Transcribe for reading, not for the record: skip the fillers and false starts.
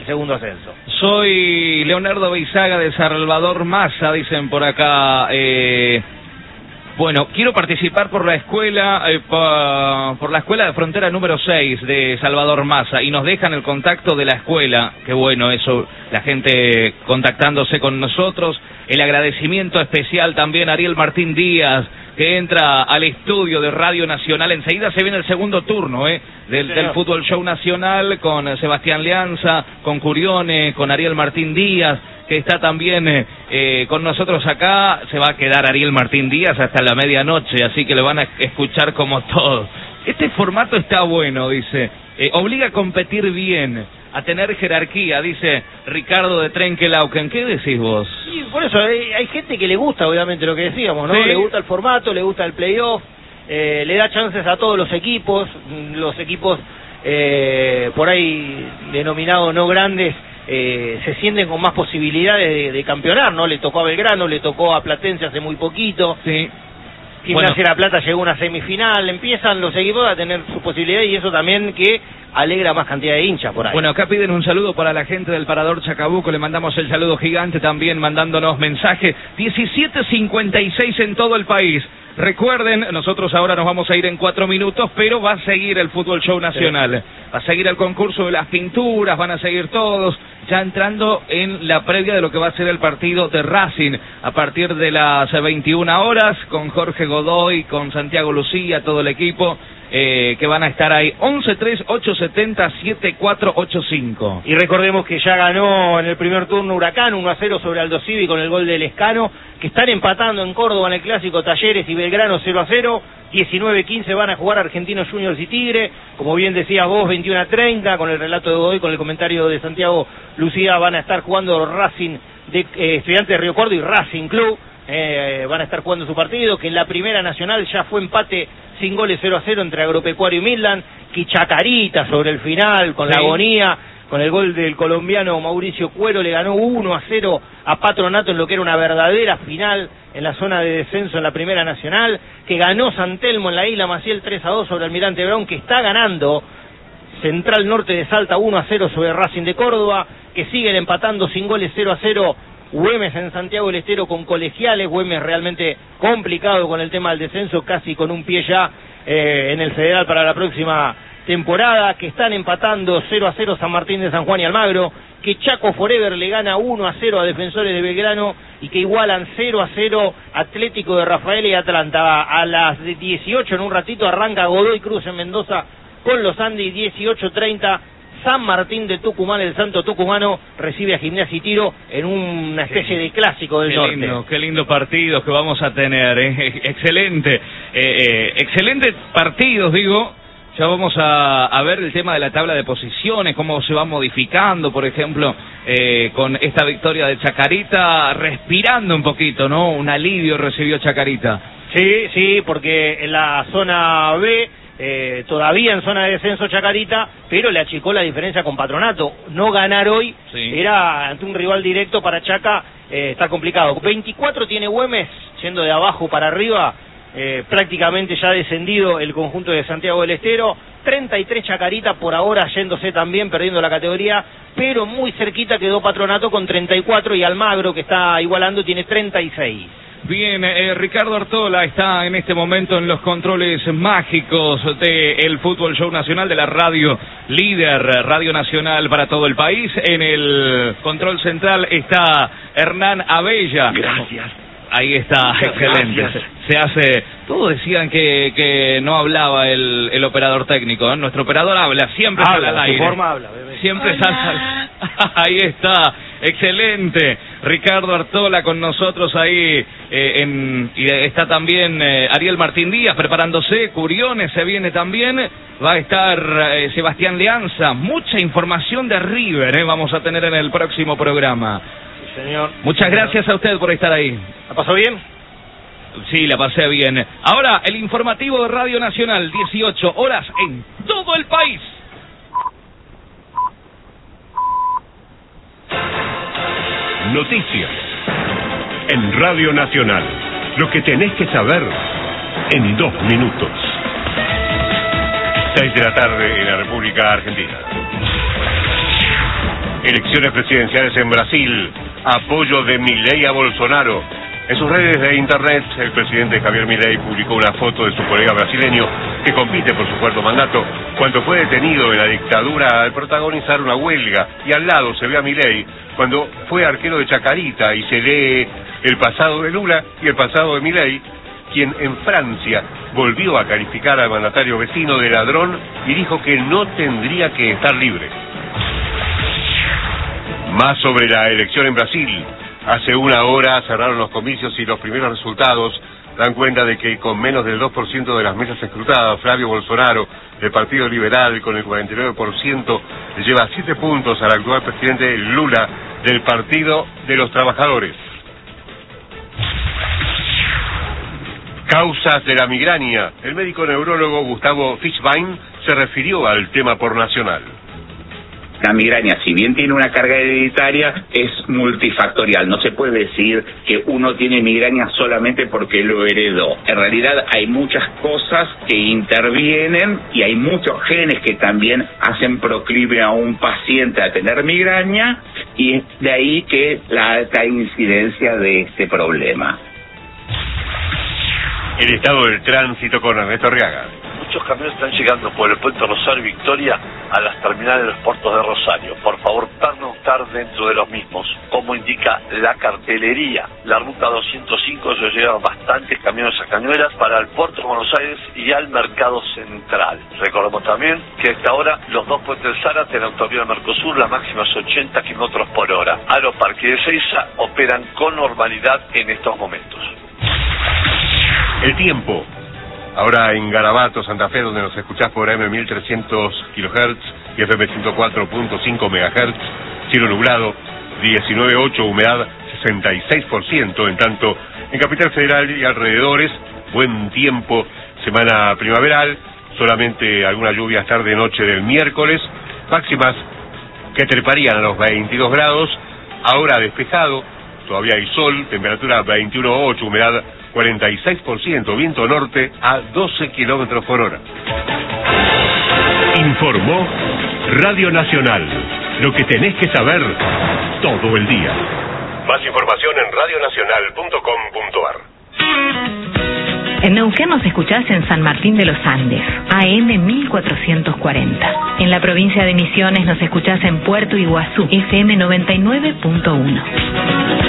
segundo ascenso. Soy Leonardo Beizaga de Salvador Massa, dicen por acá. Bueno, quiero participar por la escuela, por la escuela de frontera número 6 de Salvador Massa, y nos dejan el contacto de la escuela. Qué bueno eso, la gente contactándose con nosotros. El agradecimiento especial también a Ariel Martín Díaz, que entra al estudio de Radio Nacional. Enseguida se viene el segundo turno del Fútbol Show Nacional, con Sebastián Leanza, con Curione, con Ariel Martín Díaz, que está también con nosotros acá. Se va a quedar Ariel Martín Díaz hasta la medianoche, así que lo van a escuchar como todos. Este formato está bueno, dice. Obliga a competir bien, a tener jerarquía, dice Ricardo de Trenquelauquen. ¿Qué decís vos? Sí, por eso hay gente que le gusta, obviamente, lo que decíamos, ¿no? Sí. Le gusta el formato, le gusta el playoff, le da chances a todos los equipos por ahí denominados no grandes, se sienten con más posibilidades de campeonar, ¿no? Le tocó a Belgrano, le tocó a Platense hace muy poquito. Sí. Gimnasia La Plata llegó a una semifinal, empiezan los equipos a tener sus posibilidades, y eso también que alegra más cantidad de hinchas por ahí. Bueno, acá piden un saludo para la gente del Parador Chacabuco, le mandamos el saludo gigante también mandándonos mensaje. 17:56 en todo el país. Recuerden, nosotros ahora nos vamos a ir en 4 minutos, pero va a seguir el Fútbol Show Nacional. Va a seguir el concurso de las pinturas, van a seguir todos, ya entrando en la previa de lo que va a ser el partido de Racing a partir de las 21 horas, con Jorge Godoy, con Santiago Lucía, todo el equipo, que van a estar ahí. 11-3-870-7485. Y recordemos que ya ganó en el primer turno Huracán 1-0 sobre Aldo Civi con el gol de Lescano, que están empatando en Córdoba en el clásico Talleres y Belgrano 0-0. 19-15 van a jugar Argentinos Juniors y Tigre, como bien decías vos, 21-30, con el relato de Godoy, con el comentario de Santiago Lucía, van a estar jugando Racing de Estudiantes de Río Cuarto y Racing Club, van a estar jugando su partido, que en la Primera Nacional ya fue empate sin goles 0-0 entre Agropecuario y Midland, que Chacarita sobre el final, con la agonía, con el gol del colombiano Mauricio Cuero, le ganó 1-0 a Patronato en lo que era una verdadera final en la zona de descenso en la Primera Nacional, que ganó San Telmo en la Isla Maciel 3-2 sobre Almirante Brown, que está ganando Central Norte de Salta 1-0 sobre Racing de Córdoba, que siguen empatando sin goles 0-0 Güemes en Santiago del Estero con Colegiales. Güemes realmente complicado con el tema del descenso, casi con un pie ya en el Federal para la próxima temporada, que están empatando 0-0 San Martín de San Juan y Almagro, que Chaco Forever le gana 1-0 a Defensores de Belgrano, y que igualan 0-0 Atlético de Rafael y Atlanta. A las 18 en un ratito arranca Godoy Cruz en Mendoza con los Andes, 18:30 San Martín de Tucumán, el Santo Tucumano, recibe a Gimnasia y Tiro en una especie de clásico del norte. Qué lindo partidos que vamos a tener, excelente, excelentes partidos, digo. Ya vamos a ver el tema de la tabla de posiciones, cómo se va modificando, por ejemplo, con esta victoria de Chacarita, respirando un poquito, ¿no? Un alivio recibió Chacarita. Sí, porque en la zona B, todavía en zona de descenso Chacarita, pero le achicó la diferencia con Patronato. No ganar hoy era ante un rival directo para Chaca, está complicado. 24 tiene Güemes, yendo de abajo para arriba, prácticamente ya descendido el conjunto de Santiago del Estero. 33 Chacarita, por ahora yéndose también, perdiendo la categoría, pero muy cerquita quedó Patronato con 34, y Almagro, que está igualando, tiene 36. Bien, Ricardo Artola está en este momento en los controles mágicos del Fútbol Show Nacional, de la radio líder, Radio Nacional para todo el país. En el control central está Hernán Abella. Gracias. Ahí está, excelente. Gracias. Se hace... Todos decían que no hablaba el operador técnico, ¿eh? Nuestro operador habla, siempre sale al aire. Siempre sale. Ahí está, excelente. Ricardo Artola con nosotros ahí, y está también Ariel Martín Díaz preparándose, Curiones se viene también, va a estar Sebastián Leanza. Mucha información de River vamos a tener en el próximo programa. Sí, señor. Muchas gracias a usted por estar ahí. ¿La pasó bien? Sí, la pasé bien. Ahora, el informativo de Radio Nacional, 18 horas en todo el país. Noticias en Radio Nacional. Lo que tenés que saber en 2 minutos. 6 de la tarde en la República Argentina. Elecciones presidenciales en Brasil. Apoyo de Milei a Bolsonaro. En sus redes de internet, el presidente Javier Milei publicó una foto de su colega brasileño que compite por su cuarto mandato cuando fue detenido en la dictadura al protagonizar una huelga. Y al lado se ve a Milei cuando fue arquero de Chacarita y se lee el pasado de Lula y el pasado de Milei, quien en Francia volvió a calificar al mandatario vecino de ladrón y dijo que no tendría que estar libre. Más sobre la elección en Brasil. Hace una hora cerraron los comicios y los primeros resultados dan cuenta de que con menos del 2% de las mesas escrutadas, Flavio Bolsonaro, del Partido Liberal, con el 49%, lleva 7 puntos al actual presidente Lula, del Partido de los Trabajadores. Causas de la migraña. El médico neurólogo Gustavo Fischbein se refirió al tema por Nacional. La migraña, si bien tiene una carga hereditaria, es multifactorial. No se puede decir que uno tiene migraña solamente porque lo heredó. En realidad hay muchas cosas que intervienen y hay muchos genes que también hacen proclive a un paciente a tener migraña, y es de ahí que la alta incidencia de este problema. El estado del tránsito con Ernesto Arriaga. Muchos camiones están llegando por el puente Rosario y Victoria a las terminales de los puertos de Rosario. Por favor, pernoctar dentro de los mismos, como indica la cartelería. La ruta 205 ya llegan bastantes camiones a Cañuelas para el puerto de Buenos Aires y al mercado central. Recordemos también que a esta hora los dos puentes del Zárate en la autovía Mercosur, la máxima es 80 km/h. Aeroparque de Ezeiza operan con normalidad en estos momentos. El tiempo. Ahora en Garabato, Santa Fe, donde nos escuchás por AM 1300 kHz y FM 104.5 MHz, cielo nublado, 19.8, humedad 66%, en tanto en Capital Federal y alrededores, buen tiempo, semana primaveral, solamente algunas lluvias tarde-noche del miércoles, máximas que treparían a los 22 grados, ahora despejado, todavía hay sol, temperatura 21.8, humedad 46%, viento norte a 12 km/h. Informó Radio Nacional. Lo que tenés que saber todo el día. Más información en radionacional.com.ar. En Neuquén nos escuchás en San Martín de los Andes, AM 1440. En la provincia de Misiones nos escuchás en Puerto Iguazú, FM 99.1.